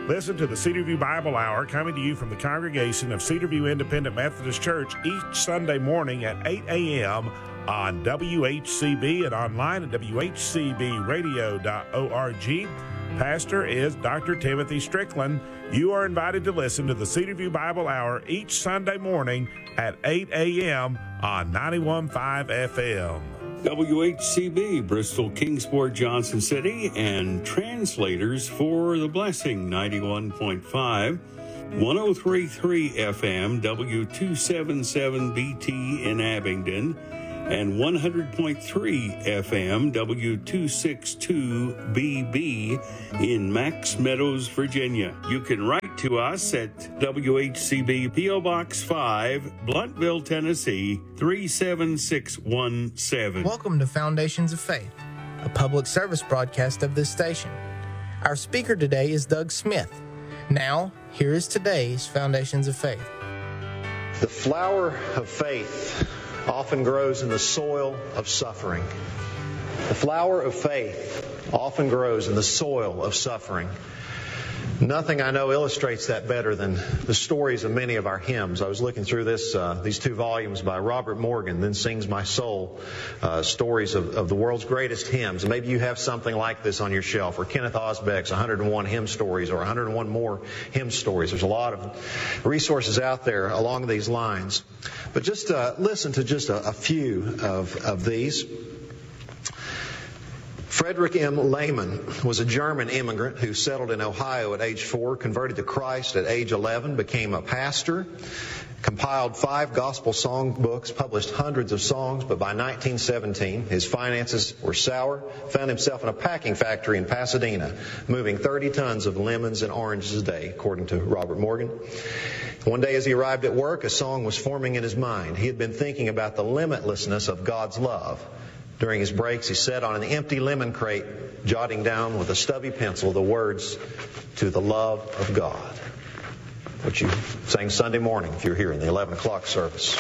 Listen to the Cedarview Bible Hour coming to you from the congregation of Cedarview Independent Methodist Church each Sunday morning at 8 a.m. on WHCB and online at WHCBradio.org. Pastor is Dr. Timothy Strickland. You are invited to listen to the Cedarview Bible Hour each Sunday morning at 8 a.m. on 91.5 FM. WHCB, Bristol, Kingsport, Johnson City, and translators for The Blessing, 91.5, 103.3 FM, W277BT in Abingdon, and 100.3 FM, W262BB in Max Meadows, Virginia. You can write to us at WHCB P.O. Box 5, Blunttville, Tennessee, 37617. Welcome to Foundations of Faith, a public service broadcast of this station. Our speaker today is Doug Smith. Now, here is today's Foundations of Faith. The flower of faith often grows in the soil of suffering. The flower of faith often grows in the soil of suffering. Nothing I know illustrates that better than the stories of many of our hymns. I was looking through these two volumes by Robert Morgan, Then Sings My Soul, stories of the world's greatest hymns. And maybe you have something like this on your shelf, or Kenneth Osbeck's 101 Hymn Stories, or 101 More Hymn Stories. There's a lot of resources out there along these lines. But just listen to just a few of these. Frederick M. Lehman was a German immigrant who settled in Ohio at age 4, converted to Christ at age 11, became a pastor, compiled 5 gospel song books, published hundreds of songs, but by 1917, his finances were sour, found himself in a packing factory in Pasadena, moving 30 tons of lemons and oranges a day, according to Robert Morgan. One day as he arrived at work, a song was forming in his mind. He had been thinking about the limitlessness of God's love. During his breaks, he sat on an empty lemon crate, jotting down with a stubby pencil the words, "To the love of God," which you sang Sunday morning if you're here in the 11 o'clock service.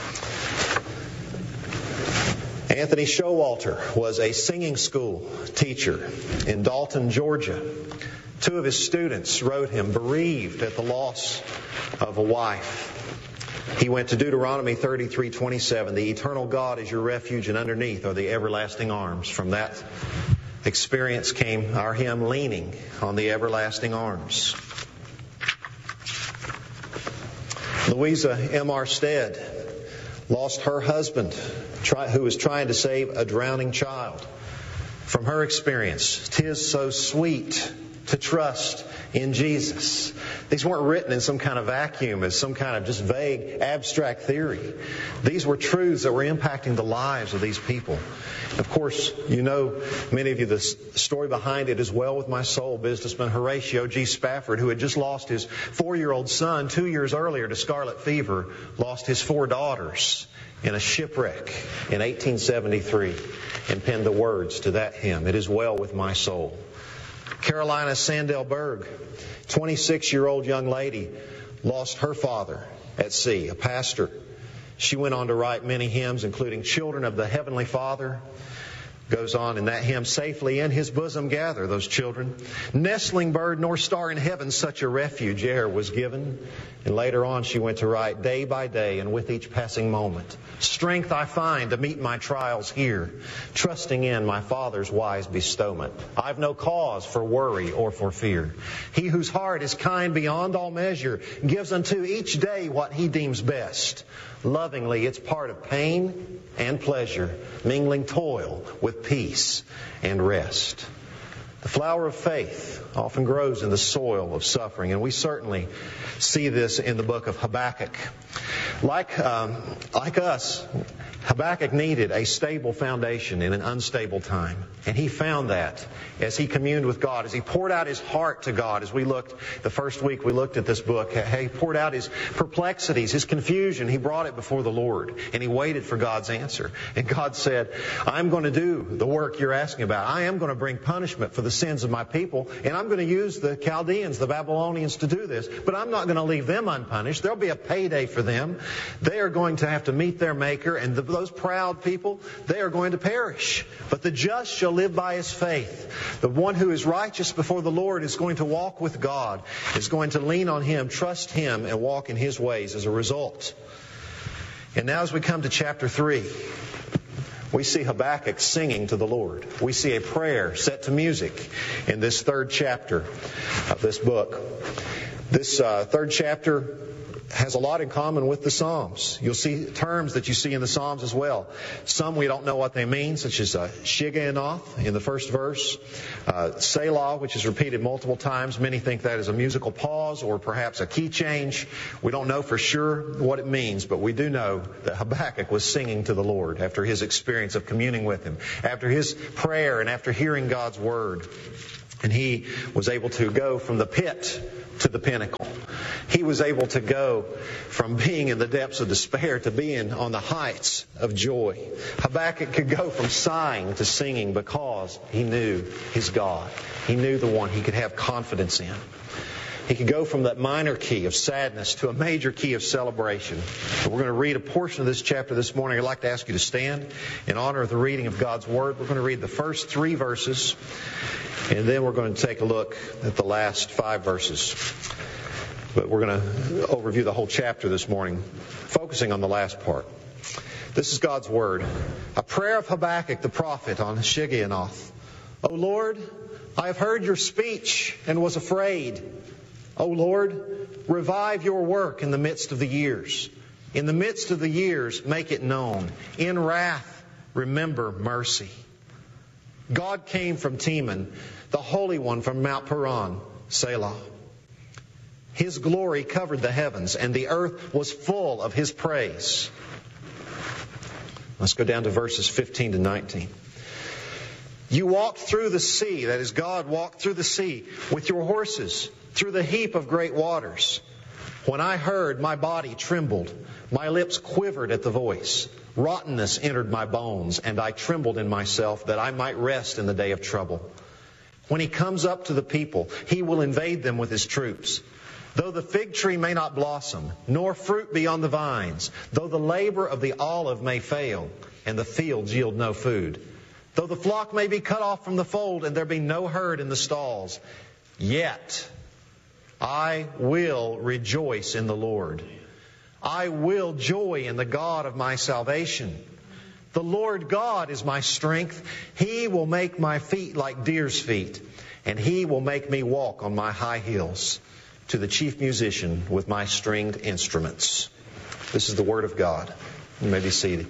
Anthony Showalter was a singing school teacher in Dalton, Georgia. 2 of his students wrote him bereaved at the loss of a wife. He went to Deuteronomy 33:27, "The eternal God is your refuge, and underneath are the everlasting arms." From that experience came our hymn, "Leaning on the Everlasting Arms." Louisa M.R. Stead lost her husband, who was trying to save a drowning child. From her experience, "'Tis so sweet to trust in Jesus." These weren't written in some kind of vacuum as some kind of just vague, abstract theory. These were truths that were impacting the lives of these people. Of course, you know, many of you, the story behind it is well with my soul. Businessman Horatio G. Spafford, who had just lost his 4-year-old son 2 years earlier to scarlet fever, lost his 4 daughters in a shipwreck in 1873, and penned the words to that hymn, "It is well with my soul." Carolina Sandell Berg, 26-year-old young lady, lost her father at sea, a pastor. She went on to write many hymns, including "Children of the Heavenly Father." Goes on in that hymn, "Safely in His bosom gather those children. Nestling bird nor star in heaven such a refuge e'er was given." And later on she went to write, "Day by day and with each passing moment, strength I find to meet my trials here, trusting in my Father's wise bestowment. I've no cause for worry or for fear. He whose heart is kind beyond all measure gives unto each day what He deems best. Lovingly it's part of pain and pleasure, mingling toil with peace and rest." The flower of faith often grows in the soil of suffering, and we certainly see this in the book of Habakkuk. Like us, Habakkuk needed a stable foundation in an unstable time, and he found that as he communed with God, as he poured out his heart to God. As we looked, the first week we looked at this book, he poured out his perplexities, his confusion. He brought it before the Lord, and he waited for God's answer. And God said, "I'm going to do the work you're asking about. I am going to bring punishment for the sins of my people, and I'm going to use the Chaldeans, the Babylonians, to do this. But I'm not going to leave them unpunished. There'll be a payday for them. They are going to have to meet their Maker, and the those proud people, they are going to perish. But the just shall live by his faith. The one who is righteous before the Lord is going to walk with God, is going to lean on Him, trust Him, and walk in His ways as a result. And now as we come to chapter 3, we see Habakkuk singing to the Lord. We see a prayer set to music in this third chapter of this book. This third chapter has a lot in common with the Psalms. You'll see terms that you see in the Psalms as well. Some we don't know what they mean, such as Shigionoth in the first verse, Selah, which is repeated multiple times. Many think that is a musical pause or perhaps a key change. We don't know for sure what it means, but we do know that Habakkuk was singing to the Lord after his experience of communing with Him, after his prayer and after hearing God's Word. And he was able to go from the pit to the pinnacle. He was able to go from being in the depths of despair to being on the heights of joy. Habakkuk could go from sighing to singing because he knew his God. He knew the one he could have confidence in. He could go from that minor key of sadness to a major key of celebration. So we're going to read a portion of this chapter this morning. I'd like to ask you to stand in honor of the reading of God's Word. We're going to read the first 3 verses, and then we're going to take a look at the last 5 verses. But we're going to overview the whole chapter this morning, focusing on the last part. This is God's Word. A prayer of Habakkuk the prophet on Shigionoth. O Lord, I have heard your speech and was afraid. O Lord, revive your work in the midst of the years. In the midst of the years, make it known. In wrath, remember mercy. God came from Teman, the Holy One from Mount Paran, Selah. His glory covered the heavens, and the earth was full of His praise. Let's go down to verses 15 to 19. You walked through the sea, that is, God walked through the sea with your horses, through the heap of great waters. When I heard, my body trembled. My lips quivered at the voice. Rottenness entered my bones, and I trembled in myself that I might rest in the day of trouble. When He comes up to the people, He will invade them with His troops. Though the fig tree may not blossom, nor fruit be on the vines, though the labor of the olive may fail, and the fields yield no food, though the flock may be cut off from the fold, and there be no herd in the stalls, yet I will rejoice in the Lord. I will joy in the God of my salvation. The Lord God is my strength. He will make my feet like deer's feet, and He will make me walk on my high heels. To the chief musician with my stringed instruments. This is the Word of God. You may be seated.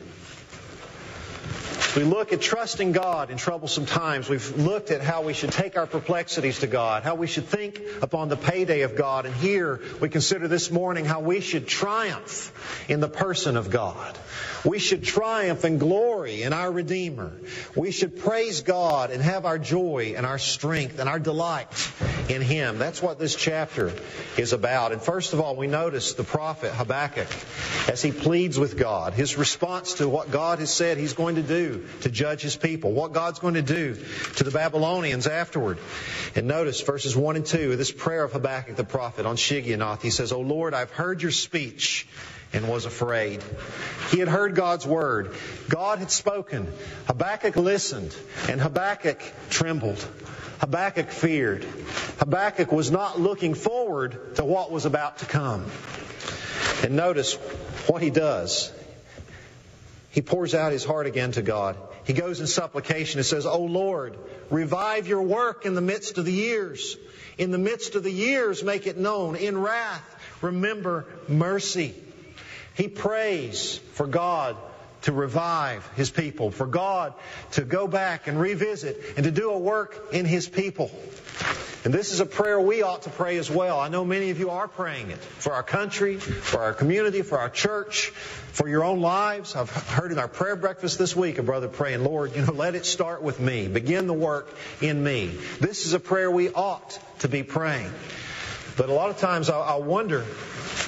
We look at trusting God in troublesome times. We've looked at how we should take our perplexities to God, how we should think upon the payday of God. And here we consider this morning how we should triumph in the person of God. We should triumph and glory in our Redeemer. We should praise God and have our joy and our strength and our delight in Him. That's what this chapter is about. And first of all, we notice the prophet Habakkuk as he pleads with God, his response to what God has said He's going to do to judge His people, what God's going to do to the Babylonians afterward. And notice verses 1 and 2, this prayer of Habakkuk the prophet on Shigionoth. He says, O Lord, I've heard your speech and was afraid. He had heard God's word. God had spoken. Habakkuk listened, and Habakkuk trembled. Habakkuk feared. Habakkuk was not looking forward to what was about to come. And notice what he does. He pours out his heart again to God. He goes in supplication and says, O Lord, revive your work in the midst of the years. In the midst of the years, make it known. In wrath, remember mercy. He prays for God to revive His people, for God to go back and revisit and to do a work in His people. And this is a prayer we ought to pray as well. I know many of you are praying it for our country, for our community, for our church, for your own lives. I've heard in our prayer breakfast this week a brother praying, Lord, let it start with me. Begin the work in me. This is a prayer we ought to be praying. But a lot of times I wonder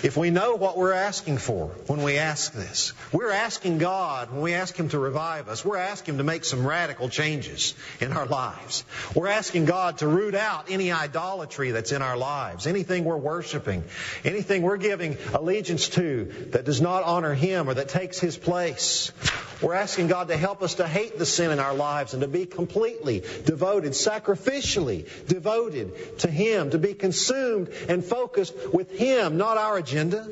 if we know what we're asking for when we ask this. We're asking God, when we ask Him to revive us, we're asking Him to make some radical changes in our lives. We're asking God to root out any idolatry that's in our lives, anything we're worshiping, anything we're giving allegiance to that does not honor Him or that takes His place. We're asking God to help us to hate the sin in our lives and to be completely devoted, sacrificially devoted to Him, to be consumed and focused with Him, not our agenda.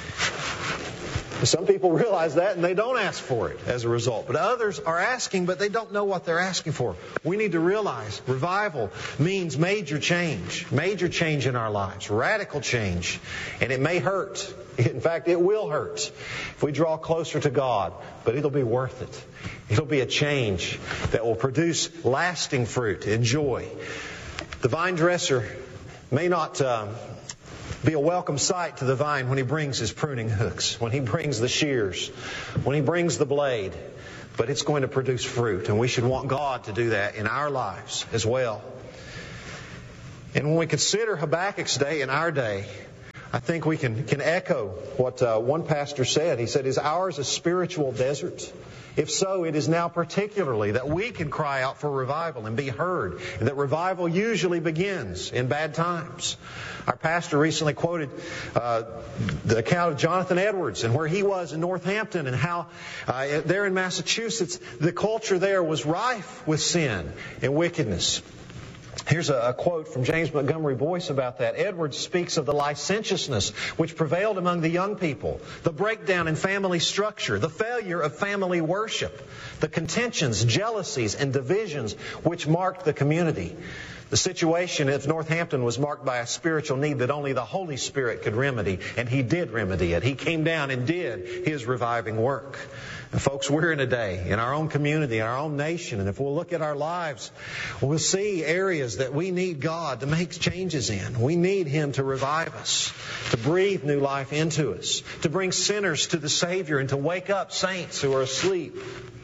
Some people realize that and they don't ask for it as a result. But others are asking, but they don't know what they're asking for. We need to realize revival means major change in our lives, radical change. And it may hurt. In fact, it will hurt if we draw closer to God, but it'll be worth it. It'll be a change that will produce lasting fruit and joy. The vine dresser may not be a welcome sight to the vine when he brings his pruning hooks, when he brings the shears, when he brings the blade. But it's going to produce fruit, and we should want God to do that in our lives as well. And when we consider Habakkuk's day and our day, I think we can echo what one pastor said. He said, "Is ours a spiritual desert? If so, it is now particularly that we can cry out for revival and be heard, and that revival usually begins in bad times." Our pastor recently quoted the account of Jonathan Edwards and where he was in Northampton and how there in Massachusetts, the culture there was rife with sin and wickedness. Here's a quote from James Montgomery Boyce about that. Edwards speaks of the licentiousness which prevailed among the young people, the breakdown in family structure, the failure of family worship, the contentions, jealousies, and divisions which marked the community. The situation at Northampton was marked by a spiritual need that only the Holy Spirit could remedy, and He did remedy it. He came down and did His reviving work. And folks, we're in a day, in our own community, in our own nation, and if we'll look at our lives, we'll see areas that we need God to make changes in. We need Him to revive us, to breathe new life into us, to bring sinners to the Savior, and to wake up saints who are asleep.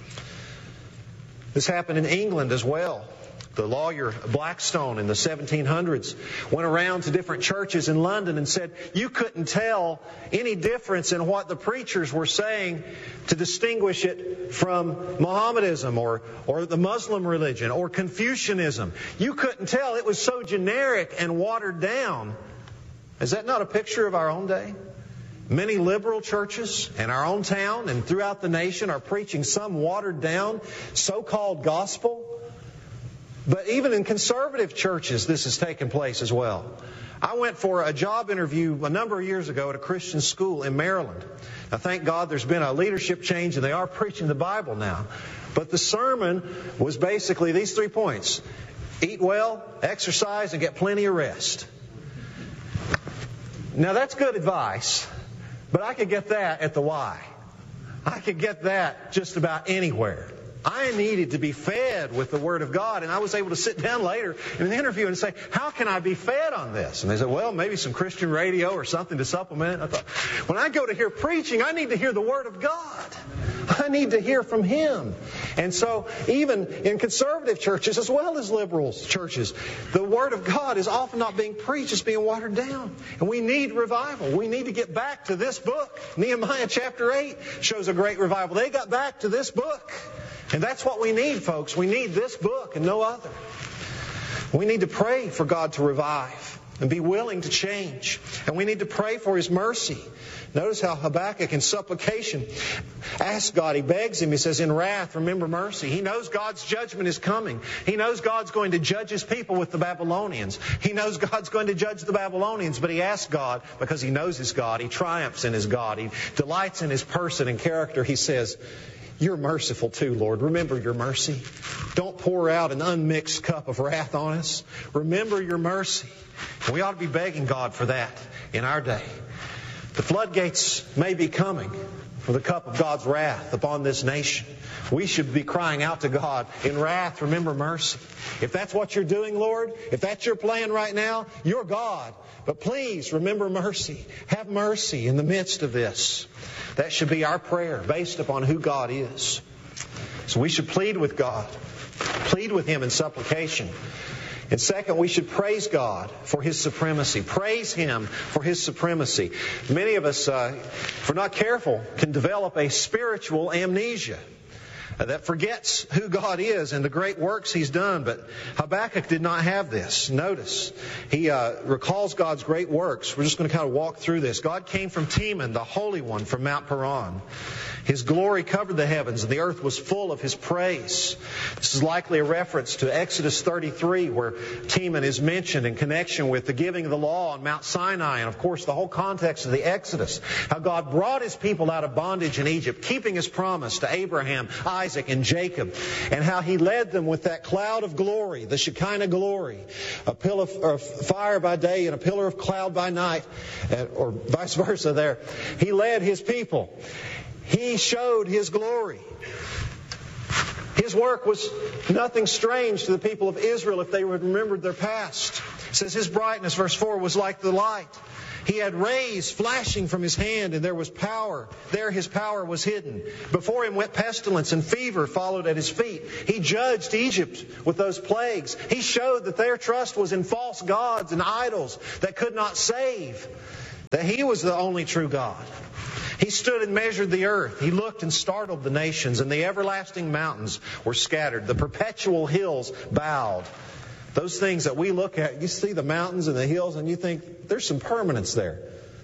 This happened in England as well. The lawyer Blackstone in the 1700s went around to different churches in London and said you couldn't tell any difference in what the preachers were saying to distinguish it from Mohammedanism or the Muslim religion or Confucianism. You couldn't tell. It was so generic and watered down. Is that not a picture of our own day? Many liberal churches in our own town and throughout the nation are preaching some watered down so-called gospel. But even in conservative churches, this has taken place as well. I went for a job interview a number of years ago at a Christian school in Maryland. Now, thank God there's been a leadership change and they are preaching the Bible now. But the sermon was basically these 3 points. Eat well, exercise, and get plenty of rest. Now, that's good advice, but I could get that at the Y. I could get that just about anywhere. I needed to be fed with the Word of God, and I was able to sit down later in an interview and say, how can I be fed on this? And they said, well, maybe some Christian radio or something to supplement it. I thought, when I go to hear preaching, I need to hear the Word of God. I need to hear from Him. And so even in conservative churches as well as liberal churches, the Word of God is often not being preached, it's being watered down. And we need revival. We need to get back to this book. Nehemiah chapter 8 shows a great revival. They got back to this book. And that's what we need, folks. We need this book and no other. We need to pray for God to revive and be willing to change. And we need to pray for His mercy. Notice how Habakkuk in supplication asks God. He begs Him. He says, in wrath, remember mercy. He knows God's judgment is coming. He knows God's going to judge His people with the Babylonians. He knows God's going to judge the Babylonians. But he asks God because he knows His God. He triumphs in His God. He delights in His person and character. He says, you're merciful too, Lord. Remember your mercy. Don't pour out an unmixed cup of wrath on us. Remember your mercy. And we ought to be begging God for that in our day. The floodgates may be coming for the cup of God's wrath upon this nation. We should be crying out to God, in wrath, remember mercy. If that's what you're doing, Lord, if that's your plan right now, you're God. But please remember mercy. Have mercy in the midst of this. That should be our prayer based upon who God is. So we should plead with God. Plead with Him in supplication. And second, we should praise God for His supremacy. Praise Him for His supremacy. Many of us, if we're not careful, can develop a spiritual amnesia that forgets who God is and the great works He's done. But Habakkuk did not have this. Notice, he recalls God's great works. We're just going to kind of walk through this. God came from Teman, the Holy One from Mount Paran. His glory covered the heavens, and the earth was full of His praise. This is likely a reference to Exodus 33, where Teman is mentioned in connection with the giving of the law on Mount Sinai. And, of course, the whole context of the Exodus. How God brought His people out of bondage in Egypt, keeping His promise to Abraham, Isaac, and Jacob. And how He led them with that cloud of glory, the Shekinah glory. A pillar of fire by day and a pillar of cloud by night. Or vice versa there. He led His people. He showed His glory. His work was nothing strange to the people of Israel if they would remembered their past. It says His brightness, verse 4, was like the light. He had rays flashing from His hand, and there was power. There His power was hidden. Before Him went pestilence, and fever followed at His feet. He judged Egypt with those plagues. He showed that their trust was in false gods and idols that could not save. That He was the only true God. He stood and measured the earth. He looked and startled the nations, and the everlasting mountains were scattered. The perpetual hills bowed. Those things that we look at, you see the mountains and the hills, and you think, there's some permanence there.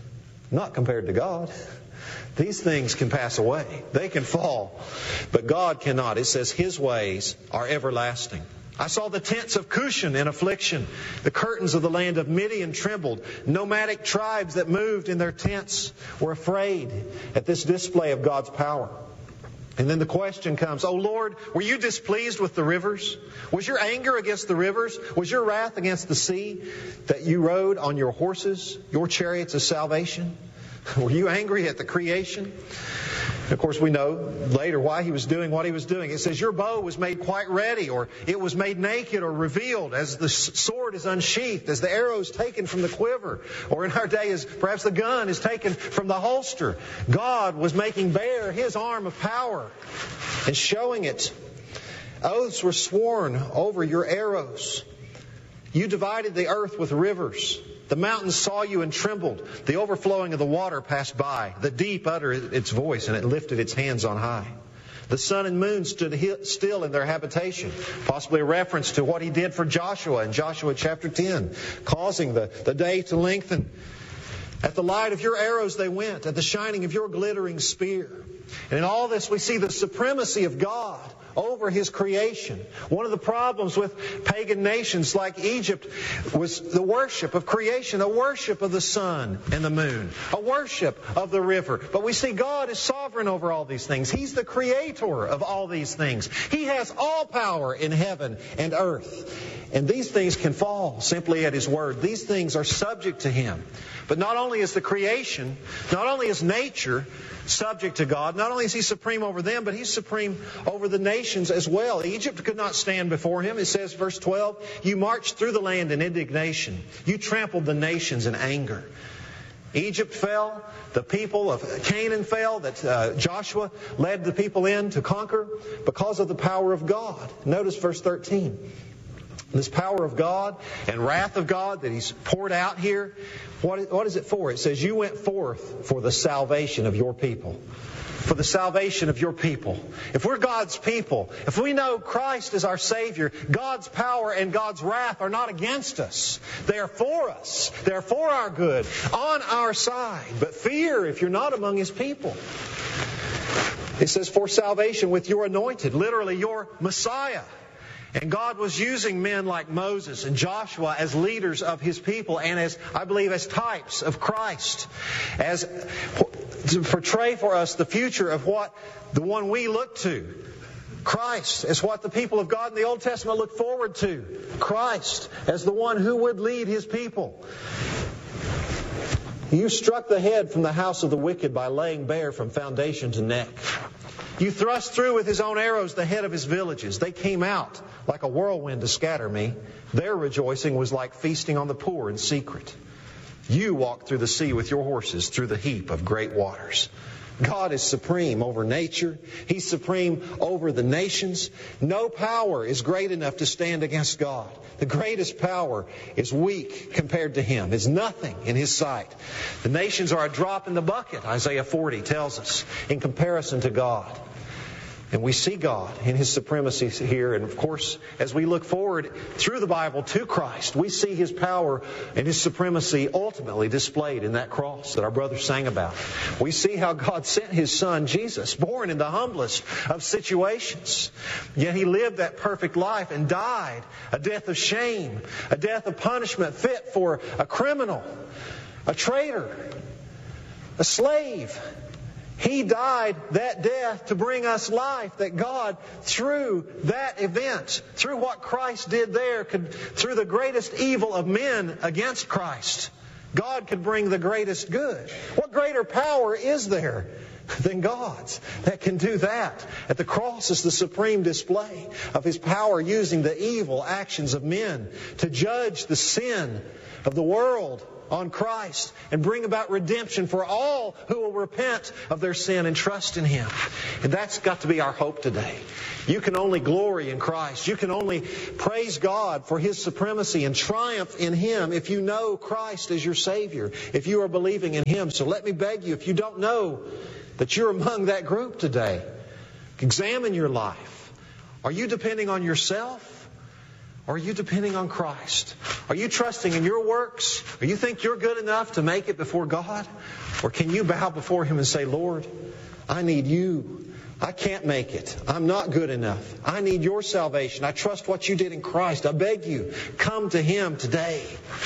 Not compared to God. These things can pass away. They can fall. But God cannot. It says His ways are everlasting. I saw the tents of Cushan in affliction. The curtains of the land of Midian trembled. Nomadic tribes that moved in their tents were afraid at this display of God's power. And then the question comes, "O Lord, were you displeased with the rivers? Was your anger against the rivers? Was your wrath against the sea that you rode on your horses, your chariots of salvation? Were you angry at the creation?" Of course, we know later why He was doing what He was doing. It says, your bow was made quite ready, or it was made naked or revealed, as the sword is unsheathed, as the arrow is taken from the quiver, or in our day as perhaps the gun is taken from the holster. God was making bare His arm of power and showing it. Oaths were sworn over your arrows. You divided the earth with rivers. The mountains saw you and trembled. The overflowing of the water passed by. The deep uttered its voice, and it lifted its hands on high. The sun and moon stood still in their habitation. Possibly a reference to what He did for Joshua in Joshua chapter 10, causing the day to lengthen. At the light of your arrows they went, at the shining of your glittering spear. And in all this we see the supremacy of God over His creation. One of the problems with pagan nations like Egypt was the worship of creation, a worship of the sun and the moon, a worship of the river. But we see God is sovereign over all these things. He's the creator of all these things. He has all power in heaven and earth. And these things can fall simply at His word. These things are subject to Him. But not only is the creation, not only is nature subject to God, not only is He supreme over them, but He's supreme over the nations as well. Egypt could not stand before Him. It says, verse 12, you marched through the land in indignation. You trampled the nations in anger. Egypt fell. The people of Canaan fell that Joshua led the people in to conquer because of the power of God. Notice verse 13. This power of God and wrath of God that He's poured out here, what is it for? It says, you went forth for the salvation of your people. For the salvation of your people. If we're God's people, if we know Christ is our Savior, God's power and God's wrath are not against us. They are for us. They are for our good, on our side. But fear if you're not among His people. It says, for salvation with your anointed, literally your Messiah. And God was using men like Moses and Joshua as leaders of His people and as, I believe, as types of Christ. As to portray for us the future of what the one we look to. Christ as what the people of God in the Old Testament look forward to. Christ as the one who would lead His people. You struck the head from the house of the wicked by laying bare from foundation to neck. You thrust through with His own arrows the head of his villages. They came out like a whirlwind to scatter me. Their rejoicing was like feasting on the poor in secret. You walked through the sea with your horses, through the heap of great waters. God is supreme over nature. He's supreme over the nations. No power is great enough to stand against God. The greatest power is weak compared to Him, is nothing in His sight. The nations are a drop in the bucket, Isaiah 40 tells us, in comparison to God. And we see God in His supremacy here. And of course, as we look forward through the Bible to Christ, we see His power and His supremacy ultimately displayed in that cross that our brother sang about. We see how God sent His Son, Jesus, born in the humblest of situations. Yet He lived that perfect life and died a death of shame, a death of punishment fit for a criminal, a traitor, a slave. He died that death to bring us life, that God, through that event, through what Christ did there, through the greatest evil of men against Christ, God could bring the greatest good. What greater power is there than God's that can do that? At the cross is the supreme display of His power, using the evil actions of men to judge the sin of the world on Christ and bring about redemption for all who will repent of their sin and trust in Him. And that's got to be our hope today. You can only glory in Christ. You can only praise God for His supremacy and triumph in Him if you know Christ as your Savior, if you are believing in Him. So let me beg you, if you don't know that you're among that group today, examine your life. Are you depending on yourself? Or are you depending on Christ? Are you trusting in your works? Or you think you're good enough to make it before God? Or can you bow before Him and say, Lord, I need You. I can't make it. I'm not good enough. I need Your salvation. I trust what You did in Christ. I beg You, come to Him today.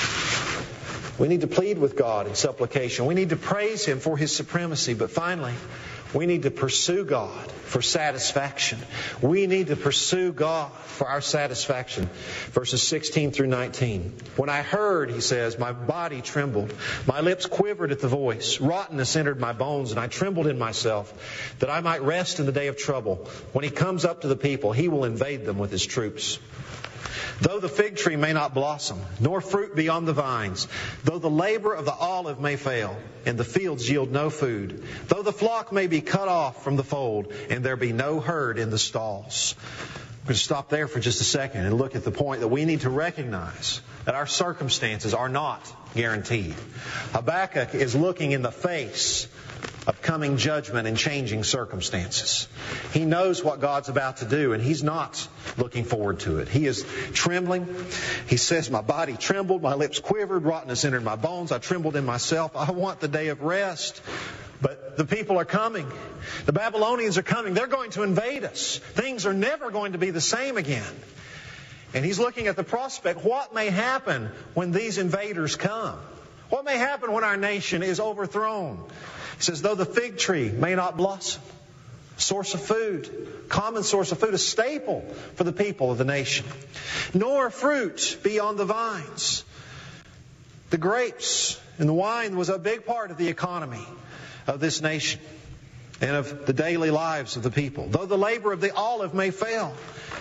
We need to plead with God in supplication. We need to praise Him for His supremacy. But finally, we need to pursue God for satisfaction. We need to pursue God for our satisfaction. Verses 16 through 19. When I heard, he says, my body trembled. My lips quivered at the voice. Rottenness entered my bones, and I trembled in myself, that I might rest in the day of trouble. When He comes up to the people, He will invade them with His troops. Though the fig tree may not blossom, nor fruit be on the vines, though the labor of the olive may fail, and the fields yield no food, though the flock may be cut off from the fold, and there be no herd in the stalls. I'm going to stop there for just a second and look at the point that we need to recognize that our circumstances are not guaranteed. Habakkuk is looking in the face of coming judgment and changing circumstances. He knows what God's about to do, and he's not looking forward to it. He is trembling. He says, my body trembled, my lips quivered, rottenness entered my bones, I trembled in myself. I want the day of rest. But the people are coming. The Babylonians are coming. They're going to invade us. Things are never going to be the same again. And he's looking at the prospect. What may happen when these invaders come? What may happen when our nation is overthrown? He says, though the fig tree may not blossom, source of food, common source of food, a staple for the people of the nation, nor fruit be on the vines. The grapes and the wine was a big part of the economy of this nation and of the daily lives of the people. Though the labor of the olive may fail.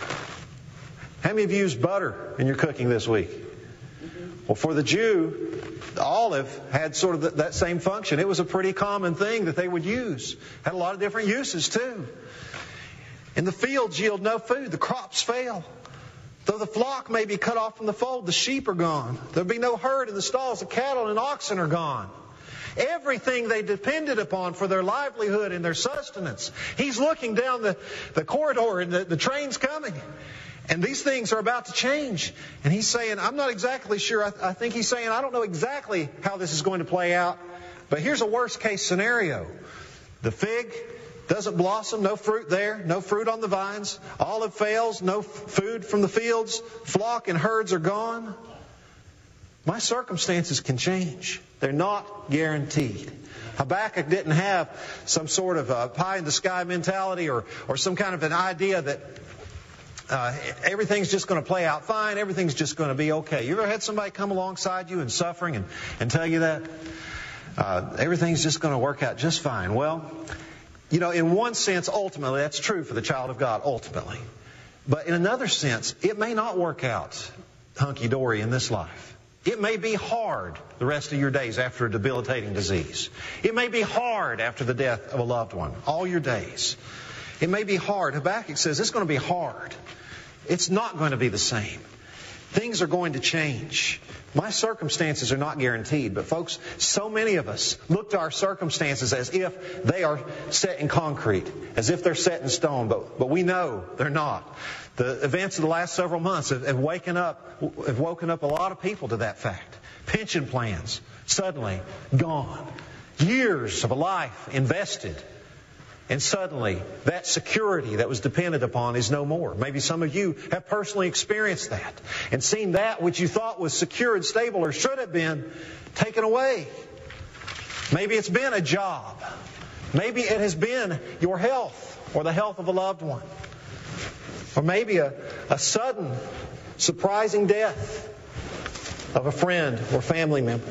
How many of you used butter in your cooking this week? Well, for the Jew, the olive had sort of that same function. It was a pretty common thing that they would use. Had a lot of different uses too. And the fields yield no food. The crops fail. Though the flock may be cut off from the fold, the sheep are gone. There'll be no herd in the stalls. The cattle and oxen are gone. Everything they depended upon for their livelihood and their sustenance. He's looking down the corridor and the train's coming. And these things are about to change. And he's saying, I'm not exactly sure. I think he's saying, I don't know exactly how this is going to play out. But here's a worst case scenario. The fig doesn't blossom, no fruit there, no fruit on the vines. Olive fails, no food from the fields. Flock and herds are gone. My circumstances can change. They're not guaranteed. Habakkuk didn't have some sort of pie-in-the-sky mentality or some kind of an idea that everything's just going to play out fine, everything's just going to be okay. You ever had somebody come alongside you in suffering and tell you that? Everything's just going to work out just fine. Well, you know, in one sense, ultimately, that's true for the child of God, ultimately. But in another sense, it may not work out hunky-dory in this life. It may be hard the rest of your days after a debilitating disease. It may be hard after the death of a loved one, all your days. It may be hard. Habakkuk says it's going to be hard. It's not going to be the same. Things are going to change. My circumstances are not guaranteed, but folks, so many of us look to our circumstances as if they are set in concrete, as if they're set in stone, but we know they're not. The events of the last several months have woken up a lot of people to that fact. Pension plans suddenly gone. Years of a life invested. And suddenly, that security that was dependent upon is no more. Maybe some of you have personally experienced that and seen that which you thought was secure and stable or should have been taken away. Maybe it's been a job. Maybe it has been your health or the health of a loved one. Or maybe a sudden, surprising death of a friend or family member.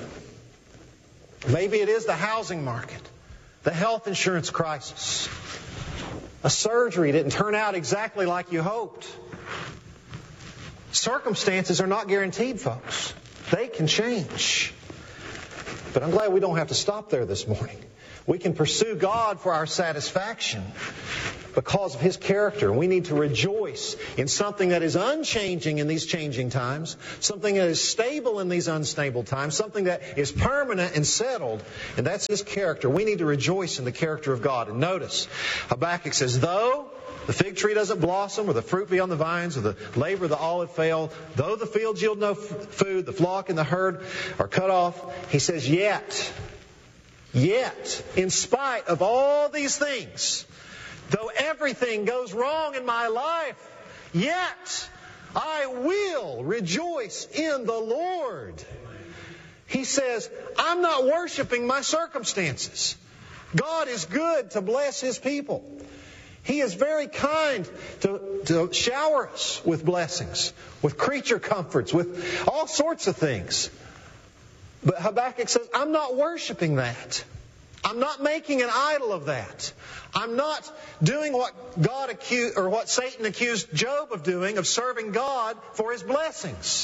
Maybe it is the housing market, the health insurance crisis. A surgery didn't turn out exactly like you hoped. Circumstances are not guaranteed, folks. They can change. But I'm glad we don't have to stop there this morning. We can pursue God for our satisfaction because of His character. We need to rejoice in something that is unchanging in these changing times, something that is stable in these unstable times, something that is permanent and settled, and that's His character. We need to rejoice in the character of God. And notice, Habakkuk says, though the fig tree doesn't blossom, or the fruit be on the vines, or the labor of the olive fail, though the fields yield no food, the flock and the herd are cut off, he says, yet, in spite of all these things, though everything goes wrong in my life, yet I will rejoice in the Lord. He says, I'm not worshiping my circumstances. God is good to bless His people. He is very kind to shower us with blessings, with creature comforts, with all sorts of things. But Habakkuk says, I'm not worshiping that. I'm not making an idol of that. I'm not doing what what Satan accused Job of doing, of serving God for his blessings.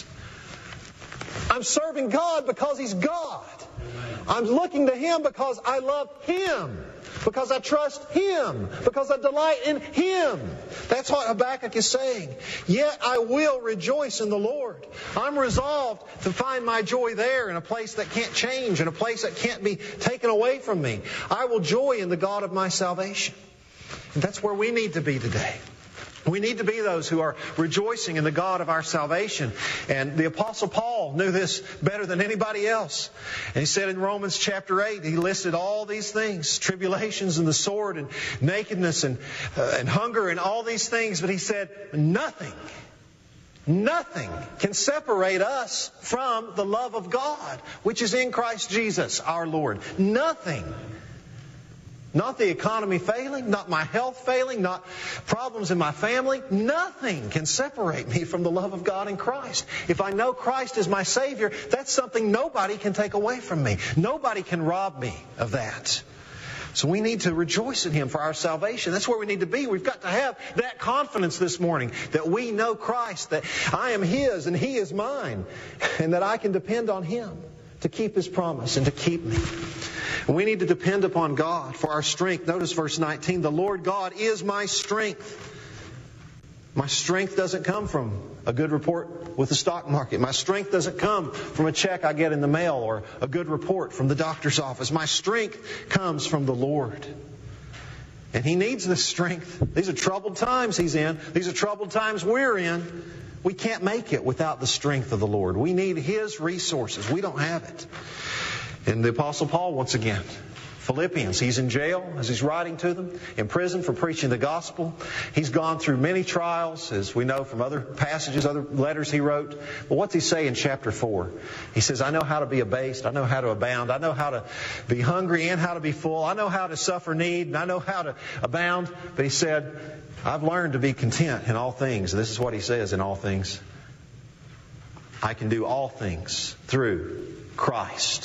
I'm serving God because He's God. I'm looking to Him because I love Him, because I trust Him, because I delight in Him. That's what Habakkuk is saying. Yet I will rejoice in the Lord. I'm resolved to find my joy there, in a place that can't change, in a place that can't be taken away from me. I will joy in the God of my salvation. And that's where we need to be today. We need to be those who are rejoicing in the God of our salvation. And the Apostle Paul knew this better than anybody else. And he said in Romans chapter 8, he listed all these things, tribulations and the sword and nakedness and hunger and all these things. But he said, nothing can separate us from the love of God, which is in Christ Jesus our Lord. Nothing. Not the economy failing, not my health failing, not problems in my family. Nothing can separate me from the love of God in Christ. If I know Christ is my Savior, that's something nobody can take away from me. Nobody can rob me of that. So we need to rejoice in Him for our salvation. That's where we need to be. We've got to have that confidence this morning that we know Christ, that I am His and He is mine, and that I can depend on Him to keep His promise and to keep me. And we need to depend upon God for our strength. Notice verse 19, the Lord God is my strength. My strength doesn't come from a good report with the stock market. My strength doesn't come from a check I get in the mail or a good report from the doctor's office. My strength comes from the Lord. And He needs this strength. These are troubled times He's in. These are troubled times we're in. We can't make it without the strength of the Lord. We need His resources. We don't have it. And the Apostle Paul, once again, Philippians, he's in jail as he's writing to them, in prison for preaching the gospel. He's gone through many trials, as we know from other passages, other letters he wrote. But what's he say in chapter 4? He says, I know how to be abased, I know how to abound, I know how to be hungry and how to be full, I know how to suffer need, and I know how to abound. But he said, I've learned to be content in all things. And this is what he says, in all things. I can do all things through Christ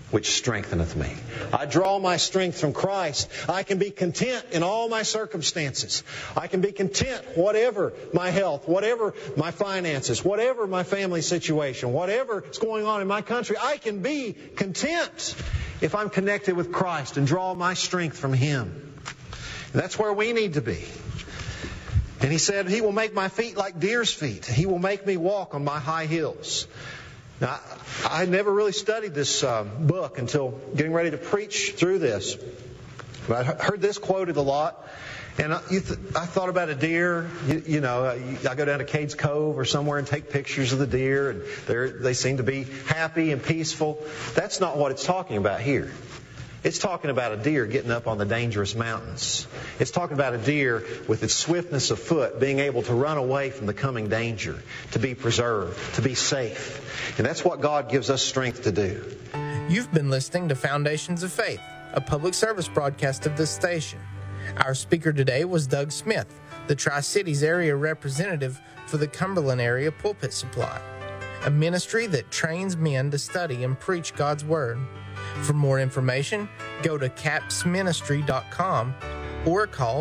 which strengtheneth me. I draw my strength from Christ. I can be content in all my circumstances. I can be content whatever my health, whatever my finances, whatever my family situation, whatever is going on in my country. I can be content if I'm connected with Christ and draw my strength from Him. And that's where we need to be. And He said, He will make my feet like deer's feet. He will make me walk on my high hills. Now, I had never really studied this book until getting ready to preach through this. But I heard this quoted a lot. And I thought about a deer. I go down to Cades Cove or somewhere and take pictures of the deer. And they seem to be happy and peaceful. That's not what it's talking about here. It's talking about a deer getting up on the dangerous mountains. It's talking about a deer with its swiftness of foot being able to run away from the coming danger, to be preserved, to be safe. And that's what God gives us strength to do. You've been listening to Foundations of Faith, a public service broadcast of this station. Our speaker today was Doug Smith, the Tri-Cities area representative for the Cumberland Area Pulpit Supply, a ministry that trains men to study and preach God's Word. For more information, go to capsministry.com or call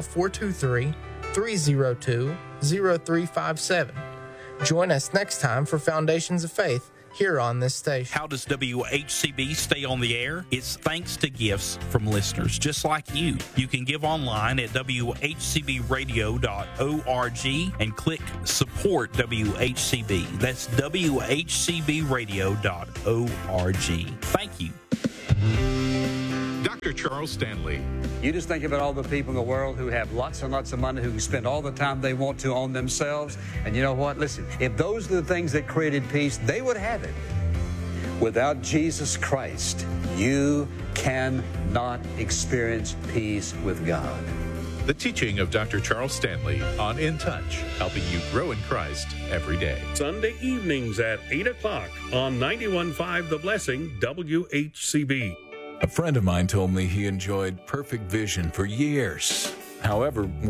423-302-0357. Join us next time for Foundations of Faith here on this station. How does WHCB stay on the air? It's thanks to gifts from listeners just like you. You can give online at WHCBradio.org and click Support WHCB. That's WHCBradio.org. Thank you. Dr. Charles Stanley. You just think about all the people in the world who have lots and lots of money, who can spend all the time they want to on themselves. And you know what? Listen, if those are the things that created peace, they would have it. Without Jesus Christ, you cannot experience peace with God. The teaching of Dr. Charles Stanley on In Touch, helping you grow in Christ every day. Sunday evenings at 8 o'clock on 91.5 The Blessing, WHCB. A friend of mine told me he enjoyed perfect vision for years. However,